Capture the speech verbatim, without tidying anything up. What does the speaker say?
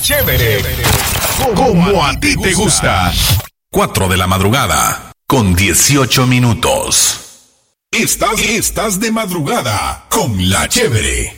Chévere, como a ti te gusta. Cuatro de la madrugada, con dieciocho minutos. Estás, estás de madrugada con La Chévere.